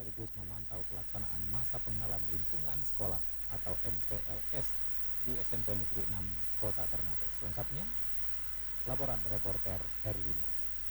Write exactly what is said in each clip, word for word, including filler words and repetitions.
sekaligus memantau pelaksanaan masa pengenalan lingkungan sekolah atau M P L S di S M P Negeri enam Kota Ternate. Selengkapnya, laporan reporter Herlina.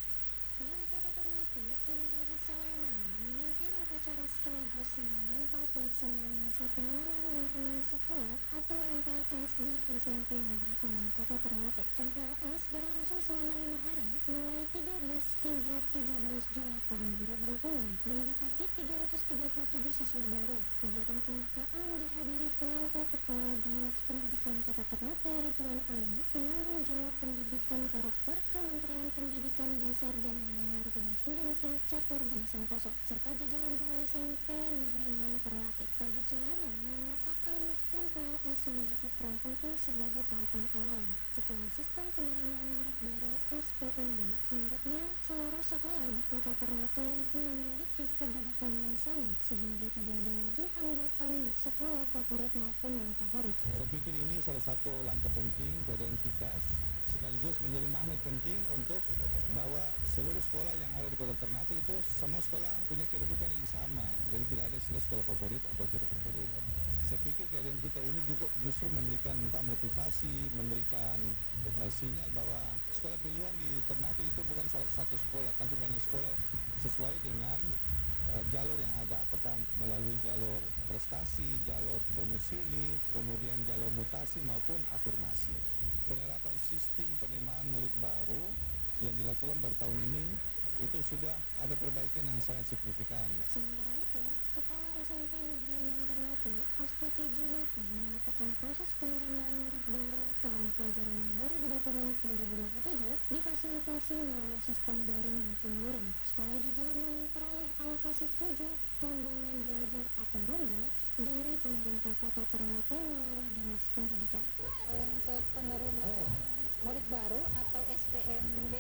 Wali Kota Ternate, Tim Taufik Soleman, memimpin upacara sekaligus memantau pelaksanaan masa pengenalan lingkungan sekolah atau M P L S di S M P Negeri enam Kota Ternate. M P L S berlangsung selama lima hari, mulai tiga belas hingga tujuh belas Juli tahun dua ribu dua puluh enam, dan diikuti tiga ratus tiga puluh tujuh siswa baru. Kegiatan pembukaan dihadiri P L T Kepala Dinas Pendidikan Kota Ternate Ridwan Ali, penanggung jawab pendidikan karakter Kementerian Pendidikan Dasar dan Menengah Republik Indonesia Catur Budi Santoso, serta jajaran dua S M P Negeri enam Ternate. Taufik Soleman mengatakan M P L S memiliki peran penting sebagai tahapan awal setelah sistem penerimaan murid baru S P M B. Menurutnya, seluruh sekolah di Kota Ternate itu memiliki kedudukan yang sama, sehingga tidak ada lagi anggapan sekolah favorit maupun non favorit. Saya pikir ini salah satu langkah penting koordinasitas sekaligus menjadi magnet penting untuk bahwa seluruh sekolah yang ada di Kota Ternate itu semua sekolah punya kedudukan yang sama, jadi tidak ada istilah sekolah favorit atau tidak favorit. Saya pikir keadaan kita ini juga justru memberikan motivasi, memberikan uh, sinyal bahwa sekolah pilihan di Ternate itu bukan salah satu sekolah, tapi banyak sekolah sesuai dengan uh, jalur yang ada, apakah melalui jalur prestasi, jalur domisili, kemudian jalur mutasi maupun afirmasi. Penerapan sistem penerimaan murid baru yang dilakukan pada tahun ini itu sudah ada perbaikan yang sangat signifikan. Sementara itu, Kepala S M P Negeri enam Ternate, Astuti Jumati, mengatakan proses penerimaan murid baru tahun pelajaran dua ribu dua puluh enam dua ribu dua puluh tujuh difasilitasi melalui sistem daring maupun luring. Sekolah juga memperoleh alokasi tujuh rombongan belajar atau rombel dari pemerintah Kota Ternate melalui Dinas Pendidikan. Untuk penerimaan murid baru atau S P M B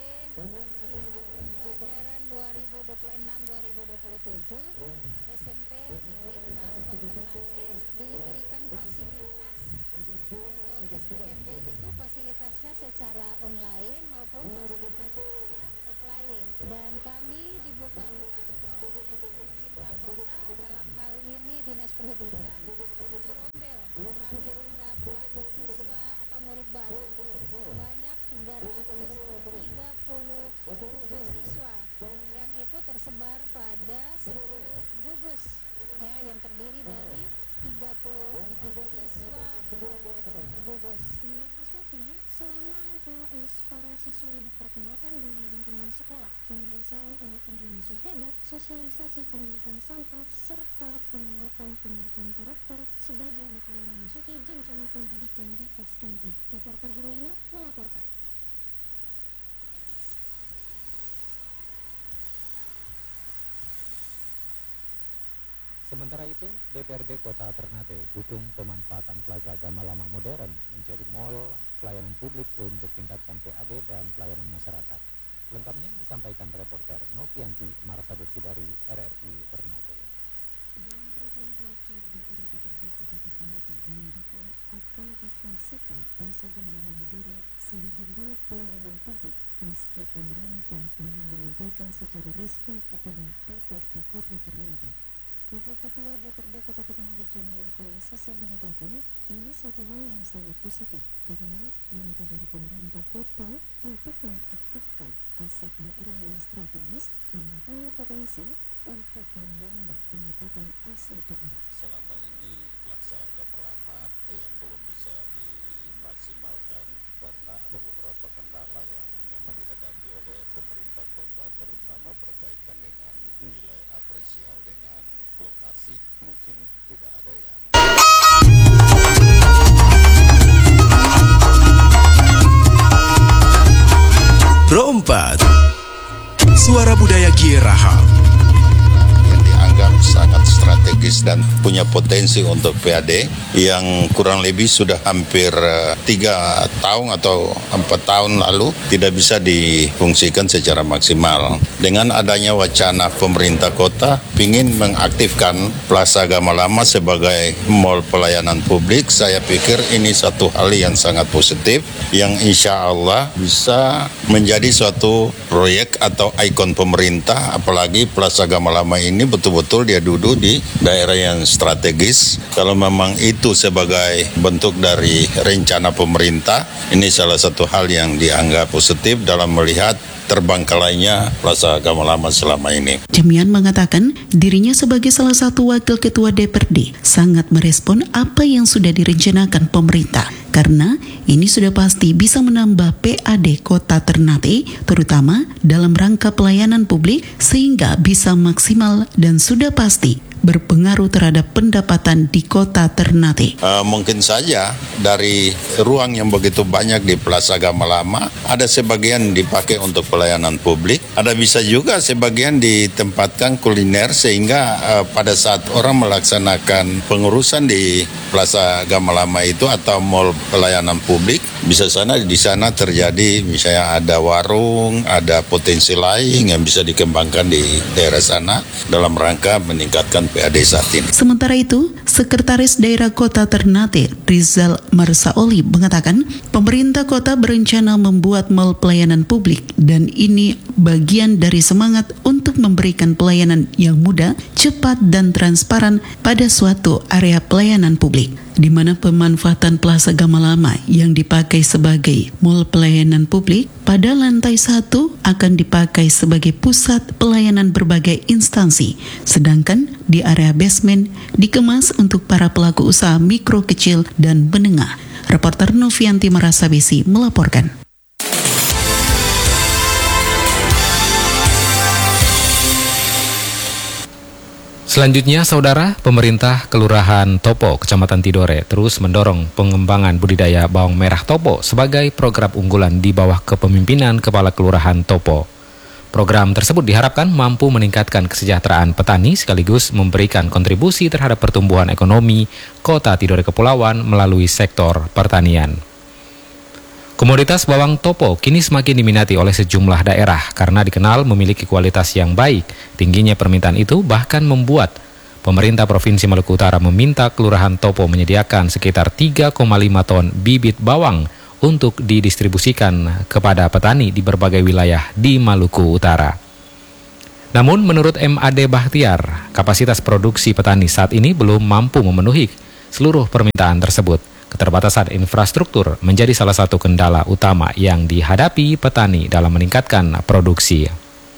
pelajaran dua ribu dua puluh enam dua ribu dua puluh tujuh, S M P Negeri enam Kota Ternate diberikan fasilitas. Untuk S P M B itu fasilitasnya secara online maupun fasilitas offline, dan kami dibuka oleh pemerintah kota, dalam hal ini Dinas Pendidikan, tujuh rombel. Kami mendapat siswa atau murid baru sebanyak tiga ratus tiga puluh tujuh siswa, yang itu tersebar pada sepuluh gugus ya, yang terdiri dari tiga puluh siswa gugus. Menurut Astuti, selama M P L S, para siswa diperkenalkan dengan lingkungan sekolah, pembiasaan anak Indonesia hebat, sosialisasi pemilahan sampah, serta penguatan pendidikan karakter sebagai bekal memasuki jenjang pendidikan di S M P. Reporter Herlina melaporkan. Sementara itu, D P R D Kota Ternate dukung pemanfaatan Plaza Gama Lama modern menjadi mall pelayanan publik untuk tingkatkan P A D dan pelayanan masyarakat. Selengkapnya disampaikan reporter Novianti Marasabesi dari R R I Ternate. Dalam program pelajar daerah D P R D Kota Ternate mendukung akan difungsikan Plaza Gama Lama modern sebagai mall pelayanan publik, meski pemerintah belum menyampaikan secara resmi kepada D P R D Kota Ternate. Wakil Ketua D P R D Kota Ternate Jamian Koalisasi menyatakan ini satu hal yang sangat positif karena langkah dari pemerintah kota untuk mengaktifkan aset daerah yang strategis dan punya potensi untuk menambah pendapatan asli daerah. Selama ini Plaza Gama Lama yang belum bisa dimaksimalkan karena ada beberapa kendala yang memang dihadapi oleh pemerintah kota, terutama berkaitan dengan nilai apresial dengan lokasi, mungkin tidak ada yang Pro empat Suara Budaya Gie Rahab yang dianggap sangat strategis dan punya potensi untuk P A D yang kurang lebih sudah hampir tiga tahun atau empat tahun lalu tidak bisa difungsikan secara maksimal. Dengan adanya wacana pemerintah kota ingin mengaktifkan Plaza Gama Lama sebagai mall pelayanan publik, saya pikir ini satu hal yang sangat positif yang insya Allah bisa menjadi suatu proyek atau ikon pemerintah, apalagi Plaza Gama Lama ini betul-betul betul-betul dia duduk di daerah yang strategis. Kalau memang itu sebagai bentuk dari rencana pemerintah, ini salah satu hal yang dianggap positif dalam melihat terbengkalainya Plaza Gama Lama selama ini. Jemian mengatakan dirinya sebagai salah satu wakil ketua D P R D sangat merespon apa yang sudah direncanakan pemerintah karena ini sudah pasti bisa menambah P A D Kota Ternate terutama dalam rangka pelayanan publik sehingga bisa maksimal dan sudah pasti berpengaruh terhadap pendapatan di Kota Ternate. Uh, mungkin saja dari ruang yang begitu banyak di Plaza Gama Lama, ada sebagian dipakai untuk pelayanan publik, ada bisa juga sebagian ditempatkan kuliner sehingga uh, pada saat orang melaksanakan pengurusan di Plaza Gama Lama itu atau mall pelayanan publik, bisa sana di sana terjadi misalnya ada warung, ada potensi lain yang bisa dikembangkan di daerah sana dalam rangka meningkatkan P A D saat ini. Sementara itu, Sekretaris Daerah Kota Ternate, Rizal Marsaoli, mengatakan pemerintah kota berencana membuat mall pelayanan publik dan ini bagian dari semangat untuk memberikan pelayanan yang mudah, cepat, dan transparan pada suatu area pelayanan publik, di mana pemanfaatan Plaza Gama Lama yang dipakai sebagai mall pelayanan publik pada lantai satu akan dipakai sebagai pusat pelayanan berbagai instansi, sedangkan di area basement dikemas untuk para pelaku usaha mikro, kecil, dan menengah. Reporter Novianti Marasabesi melaporkan. Selanjutnya, Saudara, pemerintah Kelurahan Topo, Kecamatan Tidore, terus mendorong pengembangan budidaya bawang merah Topo sebagai program unggulan di bawah kepemimpinan Kepala Kelurahan Topo. Program tersebut diharapkan mampu meningkatkan kesejahteraan petani sekaligus memberikan kontribusi terhadap pertumbuhan ekonomi Kota Tidore Kepulauan melalui sektor pertanian. Komoditas bawang Topo kini semakin diminati oleh sejumlah daerah karena dikenal memiliki kualitas yang baik. Tingginya permintaan itu bahkan membuat pemerintah Provinsi Maluku Utara meminta Kelurahan Topo menyediakan sekitar tiga koma lima ton bibit bawang untuk didistribusikan kepada petani di berbagai wilayah di Maluku Utara. Namun menurut M A D Bahtiar, kapasitas produksi petani saat ini belum mampu memenuhi seluruh permintaan tersebut. Keterbatasan infrastruktur menjadi salah satu kendala utama yang dihadapi petani dalam meningkatkan produksi.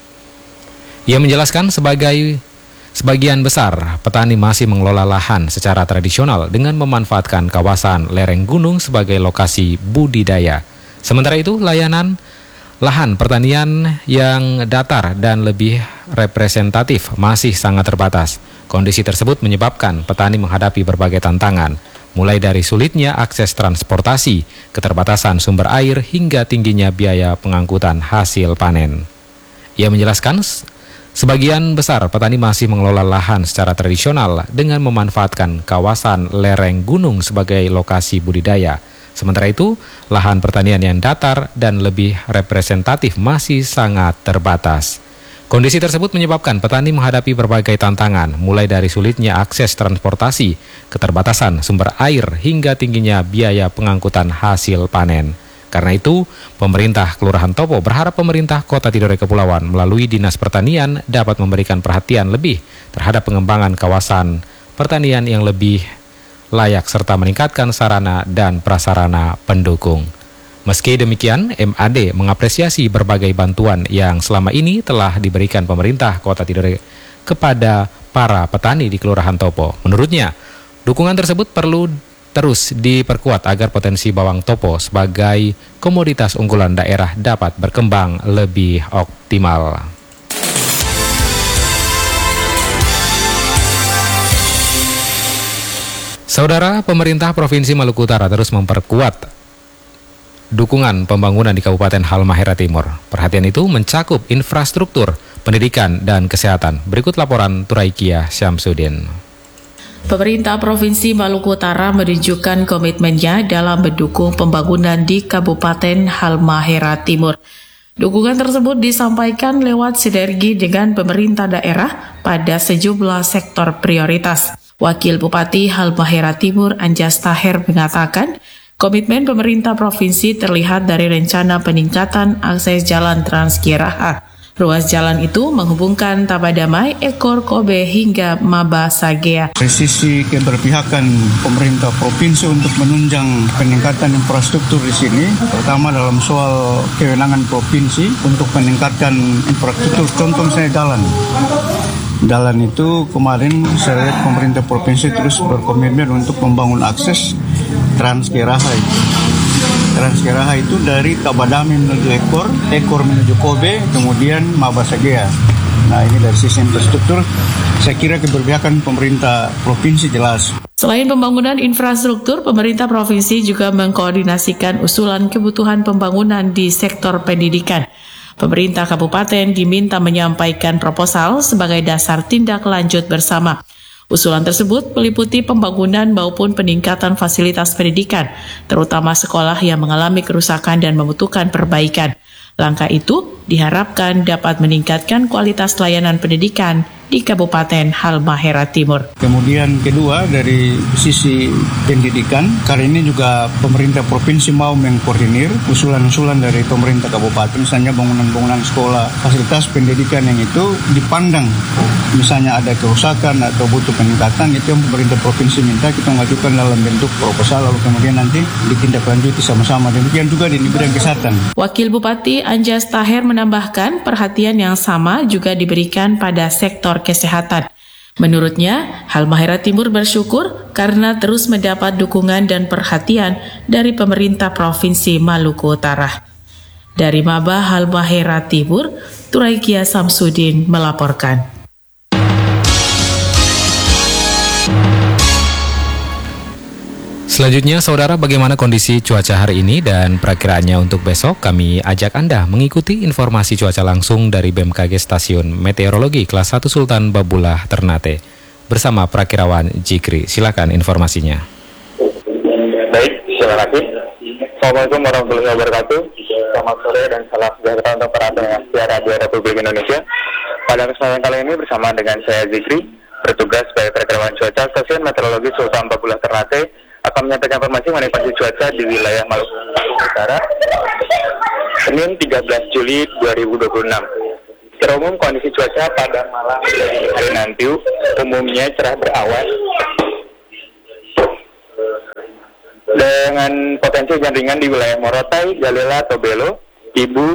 Ia menjelaskan sebagai sebagian besar petani masih mengelola lahan secara tradisional dengan memanfaatkan kawasan lereng gunung sebagai lokasi budidaya. Sementara itu, layanan lahan pertanian yang datar dan lebih representatif masih sangat terbatas. Kondisi tersebut menyebabkan petani menghadapi berbagai tantangan, mulai dari sulitnya akses transportasi, keterbatasan sumber air, hingga tingginya biaya pengangkutan hasil panen. Ia menjelaskan, sebagian besar petani masih mengelola lahan secara tradisional dengan memanfaatkan kawasan lereng gunung sebagai lokasi budidaya. Sementara itu, lahan pertanian yang datar dan lebih representatif masih sangat terbatas. Kondisi tersebut menyebabkan petani menghadapi berbagai tantangan, mulai dari sulitnya akses transportasi, keterbatasan sumber air, hingga tingginya biaya pengangkutan hasil panen. Karena itu, pemerintah Kelurahan Topo berharap pemerintah Kota Tidore Kepulauan melalui Dinas Pertanian dapat memberikan perhatian lebih terhadap pengembangan kawasan pertanian yang lebih layak serta meningkatkan sarana dan prasarana pendukung. Meski demikian, M A D mengapresiasi berbagai bantuan yang selama ini telah diberikan pemerintah Kota Tidore kepada para petani di Kelurahan Topo. Menurutnya, dukungan tersebut perlu terus diperkuat agar potensi bawang Topo sebagai komoditas unggulan daerah dapat berkembang lebih optimal. Saudara, pemerintah Provinsi Maluku Utara terus memperkuat dukungan pembangunan di Kabupaten Halmahera Timur. Perhatian itu mencakup infrastruktur, pendidikan, dan kesehatan. Berikut laporan Turaikia Syamsuddin. Pemerintah Provinsi Maluku Utara menunjukkan komitmennya dalam mendukung pembangunan di Kabupaten Halmahera Timur. Dukungan tersebut disampaikan lewat sinergi dengan pemerintah daerah pada sejumlah sektor prioritas. Wakil Bupati Halmahera Timur Anjas Taher mengatakan, komitmen pemerintah provinsi terlihat dari rencana peningkatan akses jalan Trans Kieraha Ruas jalan itu menghubungkan Tabadamai, Ekor Kobe hingga Maba Sagea. Dari sisi keberpihakan pemerintah provinsi untuk menunjang peningkatan infrastruktur di sini, terutama dalam soal kewenangan provinsi untuk meningkatkan infrastruktur. Contoh saya jalan. Jalan itu kemarin saya lihat pemerintah provinsi terus berkomitmen untuk membangun akses Transkeraha. Transkeraha itu dari Tabadamai menuju Ekor, Ekor menuju Kobe, kemudian Maba Sagea. Nah, ini dari sisi infrastruktur, saya kira keberpihakan pemerintah provinsi jelas. Selain pembangunan infrastruktur, pemerintah provinsi juga mengkoordinasikan usulan kebutuhan pembangunan di sektor pendidikan. Pemerintah kabupaten diminta menyampaikan proposal sebagai dasar tindak lanjut bersama. Usulan tersebut meliputi pembangunan maupun peningkatan fasilitas pendidikan, terutama sekolah yang mengalami kerusakan dan membutuhkan perbaikan. Langkah itu diharapkan dapat meningkatkan kualitas layanan pendidikan di Kabupaten Halmahera Timur. Kemudian kedua, dari sisi pendidikan, kali ini juga pemerintah provinsi mau mengkoordinir usulan-usulan dari pemerintah kabupaten, misalnya bangunan-bangunan sekolah, fasilitas pendidikan yang itu dipandang, misalnya ada kerusakan atau butuh peningkatan, itu yang pemerintah provinsi minta kita mengajukan dalam bentuk proposal, lalu kemudian nanti ditindaklanjuti sama-sama. Demikian juga di bidang kesehatan. Wakil Bupati Anjas Taher menambahkan perhatian yang sama juga diberikan pada sektor kesehatan. Menurutnya, Halmahera Timur bersyukur karena terus mendapat dukungan dan perhatian dari pemerintah Provinsi Maluku Utara. Dari Maba Halmahera Timur, Turaikia Samsudin melaporkan. Selanjutnya, saudara, bagaimana kondisi cuaca hari ini dan perakiraannya untuk besok? Kami ajak Anda mengikuti informasi cuaca langsung dari B M K G Stasiun Meteorologi Kelas satu Sultan Babulah Ternate bersama Prakirawan Jikri. Silakan informasinya. Baik, terima kasih. Assalamualaikum warahmatullahi wabarakatuh. Selamat sore dan salam sejahtera untuk para pendengar Radio Republik Indonesia. Pada kesempatan kali ini bersama dengan saya Jikri, bertugas sebagai Prakirawan Cuaca Stasiun Meteorologi Sultan Babulah Ternate, akan menyampaikan informasi mengenai kondisi cuaca di wilayah Maluku Utara Senin tiga belas Juli dua ribu dua puluh enam. Secara umum kondisi cuaca pada malam hari nanti umumnya cerah berawan dengan potensi hujan ringan di wilayah Morotai, Galela, Tobelo, Ibu,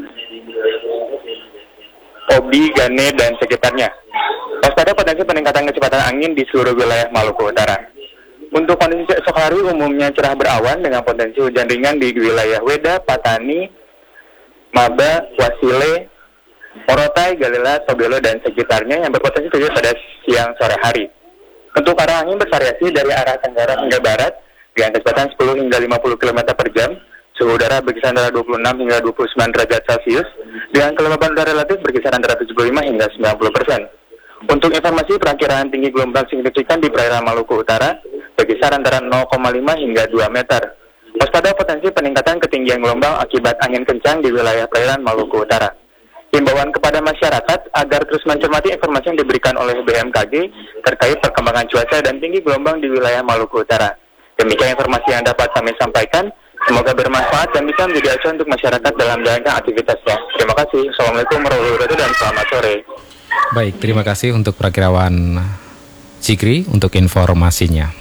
Obi, Gane, dan sekitarnya. Waspada potensi peningkatan kecepatan angin di seluruh wilayah Maluku Utara. Untuk kondisi esok hari umumnya cerah berawan dengan potensi hujan ringan di wilayah Weda, Patani, Maba, Wasile, Morotai, Galela, Tobelo, dan sekitarnya yang berpotensi terjadi pada siang sore hari. Untuk arah angin bervariasi dari arah tenggara hingga barat dengan kecepatan sepuluh hingga lima puluh kilometer per jam. Suhu udara berkisar antara dua puluh enam hingga dua puluh sembilan derajat Celcius dengan kelembaban udara relatif berkisar antara tujuh puluh lima hingga sembilan puluh persen. Untuk informasi perakiraan tinggi gelombang signifikan di perairan Maluku Utara berkisar antara nol koma lima hingga dua meter. Waspada potensi peningkatan ketinggian gelombang akibat angin kencang di wilayah perairan Maluku Utara. Himbauan kepada masyarakat agar terus mencermati informasi yang diberikan oleh B M K G terkait perkembangan cuaca dan tinggi gelombang di wilayah Maluku Utara. Demikian informasi yang dapat kami sampaikan. Semoga bermanfaat dan bisa menjadi acuan untuk masyarakat dalam menjalankan aktivitasnya. Terima kasih. Assalamualaikum warahmatullahi wabarakatuh dan selamat sore. Baik, terima kasih untuk Prakirawan Jikri untuk informasinya.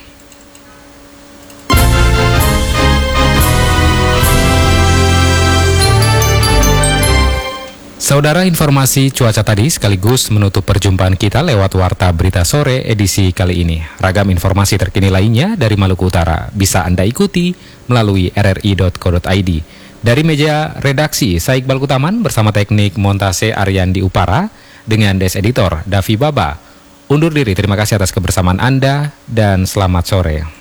Saudara, informasi cuaca tadi sekaligus menutup perjumpaan kita lewat Warta Berita Sore edisi kali ini. Ragam informasi terkini lainnya dari Maluku Utara bisa Anda ikuti melalui r r i dot co dot i d. Dari meja redaksi, saya Iqbal Kutaman bersama teknik montase Ariandi Upara dengan Des Editor Davi Baba. Undur diri, terima kasih atas kebersamaan Anda dan selamat sore.